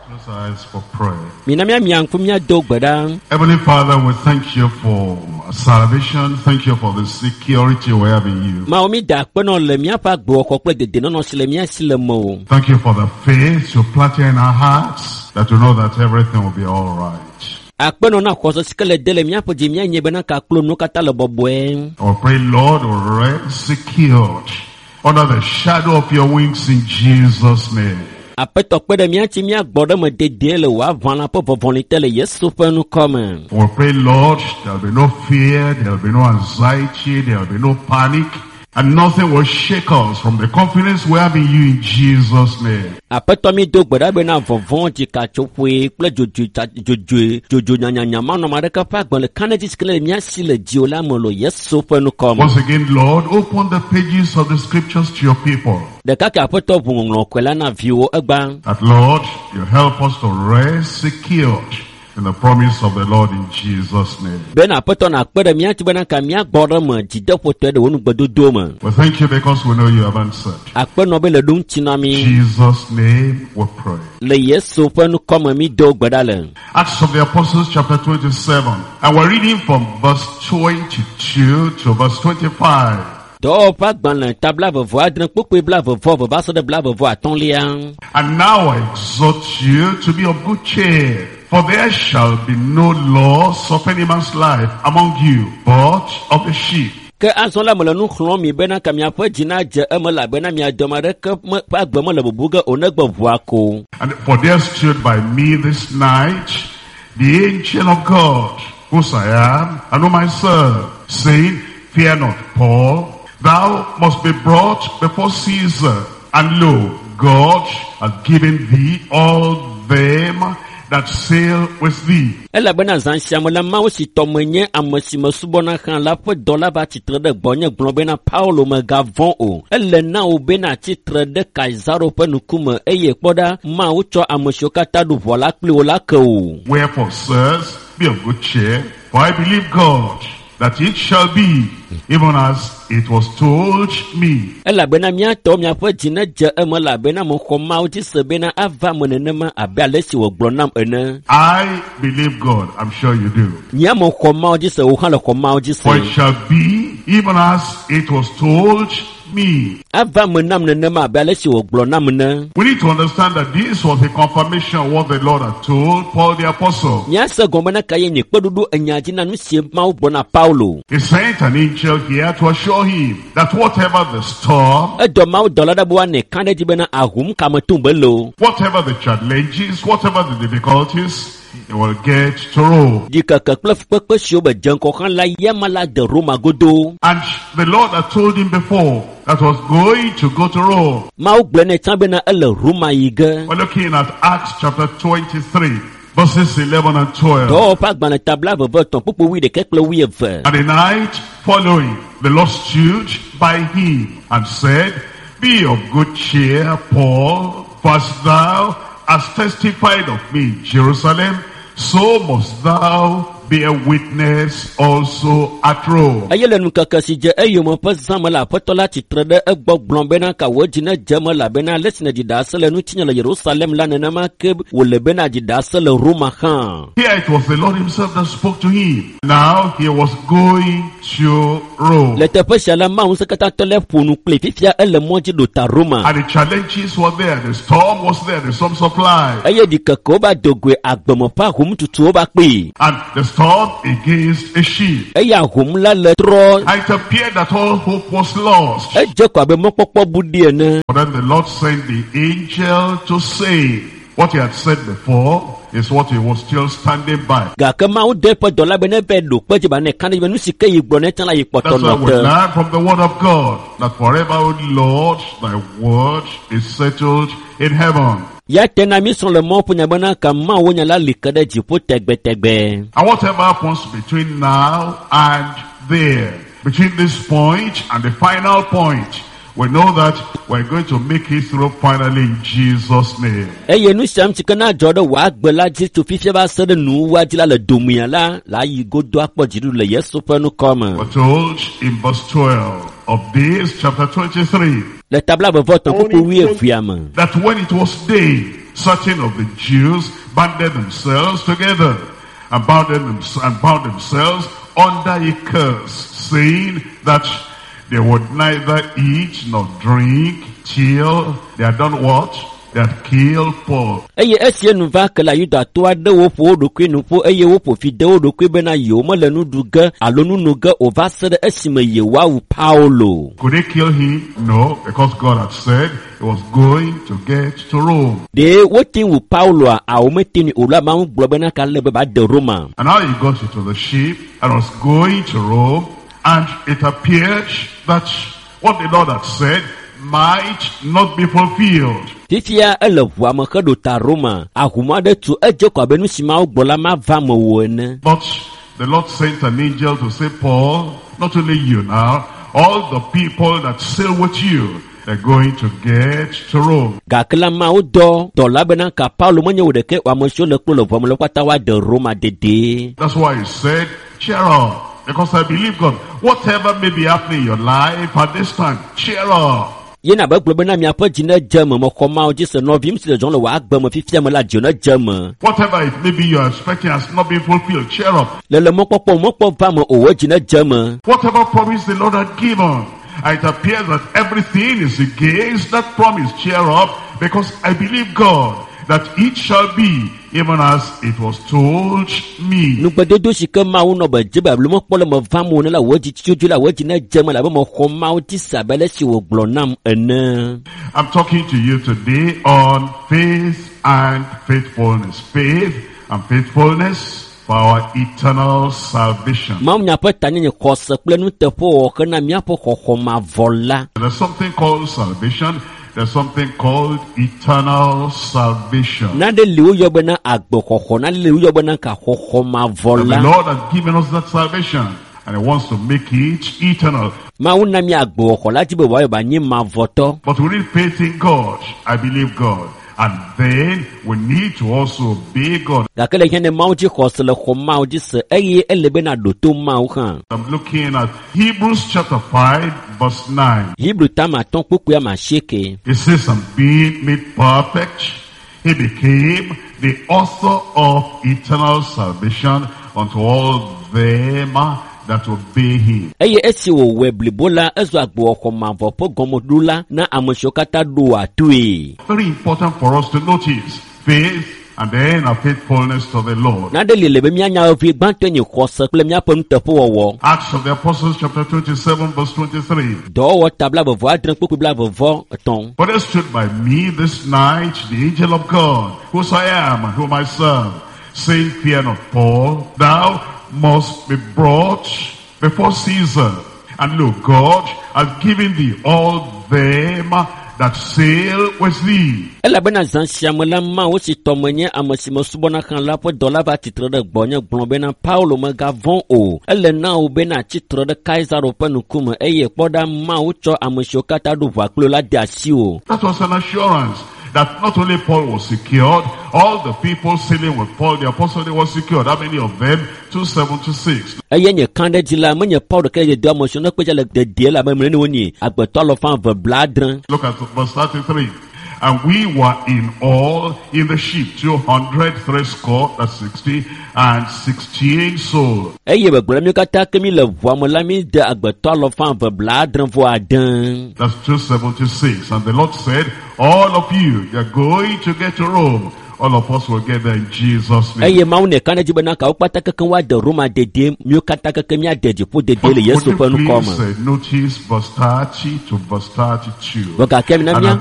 Close our eyes for prayer. Heavenly Father, we thank you for salvation. Thank you for the security we have in you. Thank you for the faith you planted in our hearts, that we know that everything will be all right. I pray, Lord, we'll rest secured under the shadow of your wings in Jesus' name. We pray, Lord, there'll be no fear, there'll be no anxiety, there'll be no panic, and nothing will shake us from the confidence we have in you in Jesus' name. Once again, Lord, open the pages of the scriptures to your people. That, Lord, you help us to rest secured in the promise of the Lord in Jesus' name. We thank you because we know you have answered. In Jesus' name we pray. Acts of the Apostles chapter 27. And we're reading from verse 22 to verse 25. And now I exhort you to be of good cheer, for there shall be no loss of any man's life among you, but of the sheep. And for there stood by me this night the angel of God, whose I am and whom I serve, saying, Fear not, Paul, thou must be brought before Caesar, and lo, God has given thee all them that sail with thee. Wherefore, sirs, be of good cheer, for I believe God, that it shall be even as it was told me. I believe God, I'm sure you do. For it shall be even as it was told me. We need to understand that this was a confirmation of what the Lord had told Paul the Apostle. He sent an angel here to assure him that whatever the storm, whatever the challenges, whatever the difficulties, he will get to Rome. And the Lord had told him before that was going to go to Rome. We're looking at Acts chapter 23. Verses 11 and 12. And the night following, the Lord stood by him and said, Be of good cheer, Paul, for as thou hast testified of me in Jerusalem, so must thou be a witness also at Rome. And the Here it was the Lord himself that spoke to him. Now he was going to Rome. And the challenges were there, the storm was there, the storm supply. And the storm against a ship. And it appeared that all hope was lost. But then the Lord sent the angel to say what he had said before is what he was still standing by. That's why we learn from the word of God that forever, O Lord, thy word is settled in heaven. And whatever happens between now and there, between this point and the final point, we know that we're going to make it through finally in Jesus' name. We're told in verse 12 of this chapter 23 that when it was day, certain of the Jews banded themselves together and bound themselves under a curse, saying that they would neither eat nor drink till they had done what? They had killed Paul. Could they kill him? No, because God had said he was going to get to Rome. And now he got into the ship and was going to Rome, and it appeared that what the Lord had said might not be fulfilled. But the Lord sent an angel to say, Paul, not only you now, all the people that sail with you, they're going to get to Rome. That's why he said, cheer up, because I believe God. Whatever may be happening in your life at this time, cheer up. Whatever it may be you are expecting has not been fulfilled, cheer up. Whatever promise the Lord had given, it appears that everything is against that promise, cheer up, because I believe God that it shall be even as it was told me. I'm talking to you today on faith and faithfulness. Faith and faithfulness for our eternal salvation. There's something called salvation. There's something called eternal salvation. The Lord has given us that salvation, and He wants to make it eternal. But we need faith in God. I believe God. And then we need to also obey God. I'm looking at Hebrews chapter 5 verse 9. It says, and being made perfect, He became the author of eternal salvation unto all them that obey Him. Very important for us to notice faith and then our faithfulness to the Lord. Acts of the Apostles chapter 27 verse 23. For there stood by me this night the angel of God, whose I am and whom I serve, saying, fear not, Paul, thou must be brought before Caesar. And look, God has given thee all them that sail with thee. That was an assurance that not only Paul was secured, all the people sailing with Paul, the apostle, they were secured. How many of them? 276. Look at verse 33. And we were in all in the ship 260, that's 60, and 68 souls. That's 276. And the Lord said, all of you are going to get to Rome. All of us will get there in Jesus' name. But would you please notice verse 30 to verse 32.